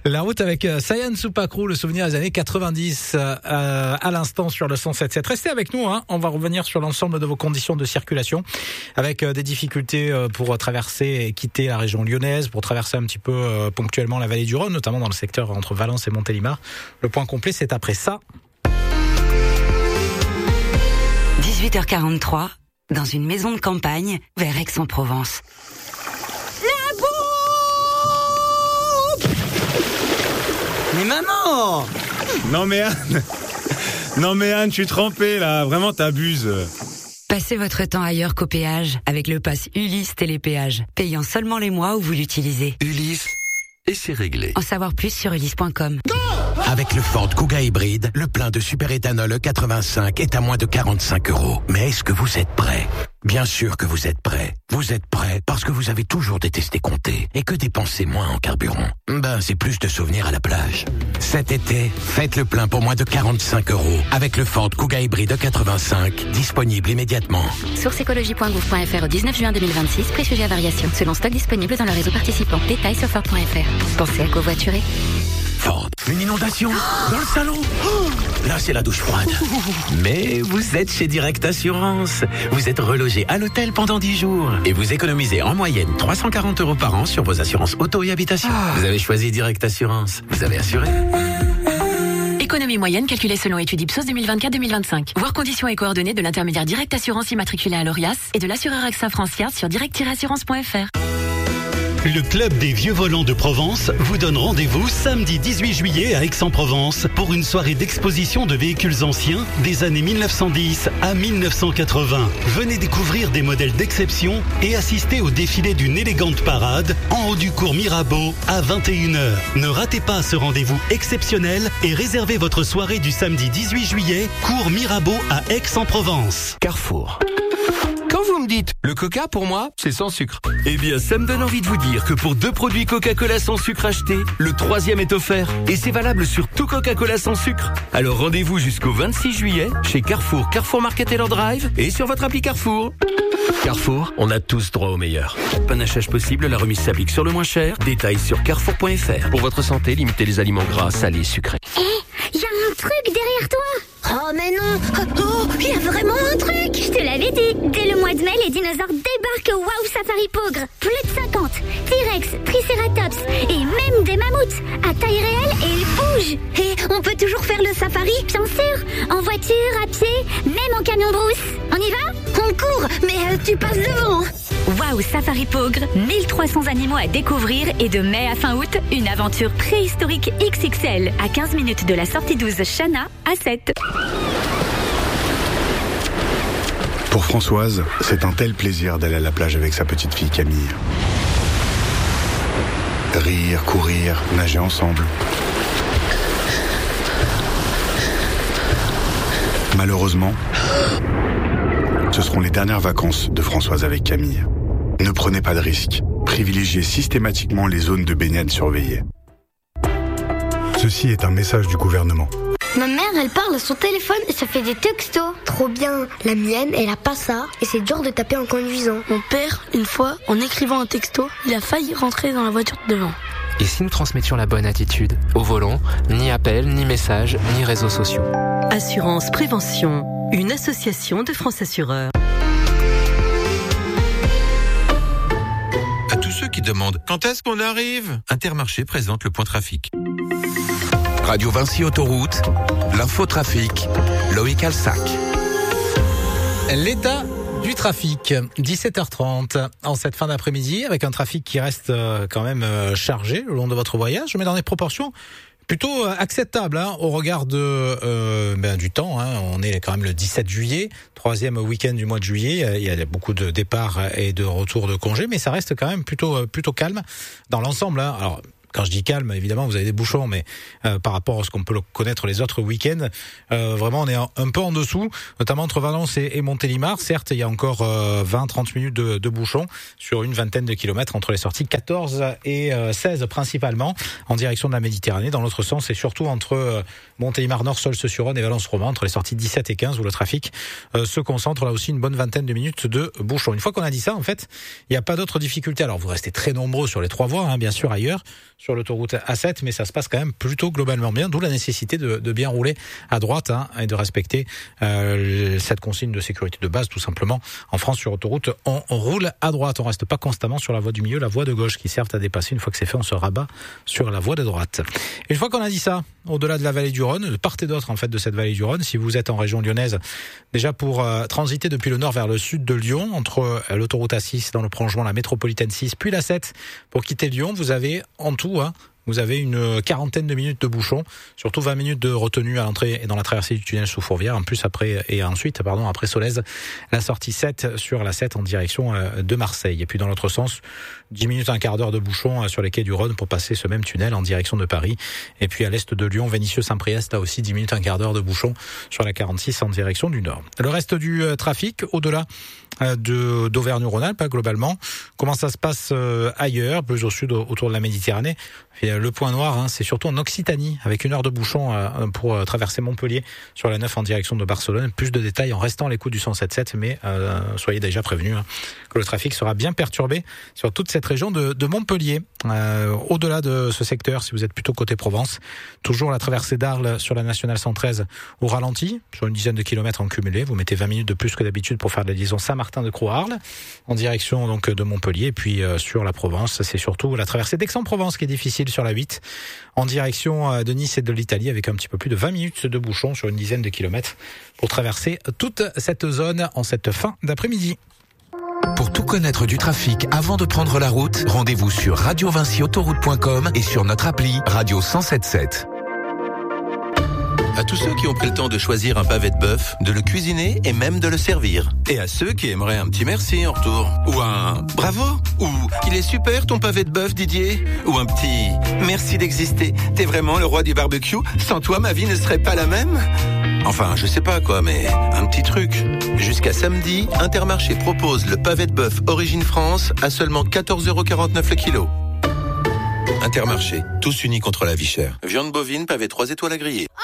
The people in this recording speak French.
La route avec Sayan Supakru, le souvenir des années 90 à l'instant sur le 107.7. Restez avec nous, on va revenir sur l'ensemble de vos conditions de circulation avec des difficultés pour traverser et quitter la région lyonnaise, pour traverser un petit peu ponctuellement la vallée du Rhône, notamment dans le secteur entre Valence et Montélimar. Le point complet, c'est après ça. 18h43, dans une maison de campagne, vers Aix-en-Provence. Mais maman! Non mais Anne, je suis trempé là, vraiment t'abuses. Passez votre temps ailleurs qu'au péage avec le pass Ulysse Télépéage, payant seulement les mois où vous l'utilisez. Ulysse, et c'est réglé. En savoir plus sur ulysse.com. Avec le Ford Kuga hybride, le plein de superéthanol E85 est à moins de 45 €. Mais est-ce que vous êtes prêts ? Bien sûr que vous êtes prêts. Vous êtes prêts parce que vous avez toujours détesté compter et que dépenser moins en carburant, c'est plus de souvenirs à la plage. Cet été, faites le plein pour moins de 45 € avec le Ford Kuga hybride E85, disponible immédiatement. Source écologie.gouv.fr au 19 juin 2026, prix sujet à variation, selon stock disponible dans le réseau participant. Détails sur Ford.fr. Pensez à covoiturer. Ford. Une inondation dans le salon. Là, c'est la douche froide. Mais vous êtes chez Direct Assurance. Vous êtes relogé à l'hôtel pendant 10 jours. Et vous économisez en moyenne 340 € par an sur vos assurances auto et habitation. Vous avez choisi Direct Assurance. Vous avez assuré. Économie moyenne calculée selon étude Ipsos 2024-2025. Voir conditions et coordonnées de l'intermédiaire Direct Assurance immatriculé à l'ORIAS et de l'assureur AXA Francia sur direct-assurance.fr. Le Club des Vieux Volants de Provence vous donne rendez-vous samedi 18 juillet à Aix-en-Provence pour une soirée d'exposition de véhicules anciens des années 1910 à 1980. Venez découvrir des modèles d'exception et assister au défilé d'une élégante parade en haut du cours Mirabeau à 21h. Ne ratez pas ce rendez-vous exceptionnel et réservez votre soirée du samedi 18 juillet, cours Mirabeau à Aix-en-Provence. Carrefour. Quand vous me dites le coca pour moi, c'est sans sucre. Eh bien, ça me donne envie de vous dire que pour 2 produits Coca-Cola sans sucre achetés, le 3e est offert. Et c'est valable sur tout Coca-Cola sans sucre. Alors rendez-vous jusqu'au 26 juillet chez Carrefour, Carrefour Market et leur Drive et sur votre appli Carrefour. Carrefour, on a tous droit au meilleur. Panachage possible, la remise s'applique sur le moins cher. Détails sur carrefour.fr. Pour votre santé, limitez les aliments gras, salés, sucrés. Il y a un truc derrière toi. Oh mais non. Oh, il y a vraiment un truc. Je te l'avais dit. Dès le mois de mai, les dinosaures débarquent au Wow Safari Pogre. Plus de 50. T-Rex, Triceratops et même des mammouths. À taille réelle et ils bougent. Et on peut toujours faire le safari, bien sûr. En voiture, à pied, même en camion brousse. On y va ? On court, mais tu passes devant. Wow Safari Pogre, 1300 animaux à découvrir et de mai à fin août, une aventure préhistorique XXL à 15 minutes de la sortie 12 Chana à 7. Pour Françoise, c'est un tel plaisir d'aller à la plage avec sa petite fille Camille. Rire, courir, nager ensemble. Malheureusement, ce seront les dernières vacances de Françoise avec Camille. Ne prenez pas de risques. Privilégiez systématiquement les zones de baignade surveillées. Ceci est un message du gouvernement. Ma mère, elle parle à son téléphone et ça fait des textos. Trop bien. La mienne, elle a pas ça et c'est dur de taper en conduisant. Mon père, une fois, en écrivant un texto, il a failli rentrer dans la voiture de devant. Et si nous transmettions la bonne attitude ? Au volant, ni appel, ni message, ni réseaux sociaux. Assurance Prévention, une association de France Assureurs. À tous ceux qui demandent quand est-ce qu'on arrive, Intermarché présente le point trafic. Radio Vinci Autoroute, l'infotrafic, Loïc Alsac. L'état du trafic, 17h30 en cette fin d'après-midi, avec un trafic qui reste quand même chargé le long de votre voyage, mais dans des proportions plutôt acceptables au regard de du temps. On est quand même le 17 juillet, 3e week-end du mois de juillet. Il y a beaucoup de départs et de retours de congés, mais ça reste quand même plutôt calme dans l'ensemble. Alors, quand je dis calme, évidemment, vous avez des bouchons, mais par rapport à ce qu'on peut connaître les autres week-ends, vraiment, on est un peu en dessous, notamment entre Valence et Montélimar. Certes, il y a encore 20-30 minutes de bouchons sur une vingtaine de kilomètres entre les sorties 14 et 16 principalement, en direction de la Méditerranée. Dans l'autre sens, et surtout entre Montélimar Nord, Solce-sur-Rhône et Valence-Romain, entre les sorties 17 et 15, où le trafic se concentre là aussi une bonne vingtaine de minutes de bouchons. Une fois qu'on a dit ça, en fait, il n'y a pas d'autres difficultés. Alors, vous restez très nombreux sur les 3 voies, bien sûr, ailleurs, sur l'autoroute A7, mais ça se passe quand même plutôt globalement bien, d'où la nécessité de bien rouler à droite et de respecter cette consigne de sécurité de base, tout simplement. En France, sur autoroute, on roule à droite, on reste pas constamment sur la voie du milieu, la voie de gauche qui servent à dépasser. Une fois que c'est fait, on se rabat sur la voie de droite. Une fois qu'on a dit ça, au-delà de la vallée du Rhône, de part et d'autre en fait de cette vallée du Rhône, si vous êtes en région lyonnaise, déjà pour transiter depuis le nord vers le sud de Lyon, entre l'autoroute A6 dans le prolongement de la métropolitaine 6, puis la 7 pour quitter Lyon, vous avez en tout vous avez une quarantaine de minutes de bouchons, surtout 20 minutes de retenue à l'entrée et dans la traversée du tunnel sous Fourvière. En plus, après Solèze, la sortie 7 sur la 7 en direction de Marseille. Et puis dans l'autre sens, 10 minutes, un quart d'heure de bouchons sur les quais du Rhône pour passer ce même tunnel en direction de Paris. Et puis à l'est de Lyon, Vénissieux-Saint-Priest, là aussi 10 minutes, un quart d'heure de bouchons sur la 46 en direction du nord. Le reste du trafic, au-delà d'Auvergne-Rhône-Alpes, globalement. Comment ça se passe ailleurs, plus au sud, autour de la Méditerranée? Et le point noir, c'est surtout en Occitanie, avec 1 heure de bouchon pour traverser Montpellier sur la 9 en direction de Barcelone. Plus de détails en restant à l'écoute du 107.7, mais soyez déjà prévenus que le trafic sera bien perturbé sur toute cette région de Montpellier. Au-delà de ce secteur, si vous êtes plutôt côté Provence, toujours la traversée d'Arles sur la nationale 113 au ralenti, sur une dizaine de kilomètres en cumulé. Vous mettez 20 minutes de plus que d'habitude pour faire la liaison Saint-Martin-de-Croix-Arles en direction donc de Montpellier. Et puis sur la Provence, c'est surtout la traversée d'Aix-en-Provence qui est difficile sur la 8 en direction de Nice et de l'Italie, avec un petit peu plus de 20 minutes de bouchon sur une dizaine de kilomètres pour traverser toute cette zone en cette fin d'après-midi. Pour tout connaître du trafic avant de prendre la route, rendez-vous sur radiovinciautoroute.com et sur notre appli Radio 107.7. À tous ceux qui ont pris le temps de choisir un pavé de bœuf, de le cuisiner et même de le servir. Et à ceux qui aimeraient un petit merci en retour. Ou un bravo. Ou il est super ton pavé de bœuf, Didier. Ou un petit merci d'exister. T'es vraiment le roi du barbecue. Sans toi, ma vie ne serait pas la même. Enfin, je sais pas quoi, mais un petit truc. Jusqu'à samedi, Intermarché propose le pavé de bœuf Origine France à seulement 14,49€ le kilo. Intermarché, tous unis contre la vie chère. Viande bovine, pavé 3 étoiles à griller.